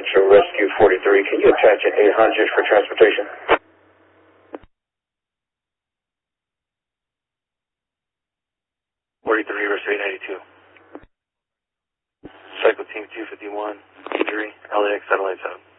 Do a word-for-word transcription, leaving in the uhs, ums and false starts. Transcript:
Central Rescue forty-three. Can you attach an eight hundred for transportation? forty-three, verse eight ninety-two. Cycle team two fifty-one, injury, L A X satellite seven.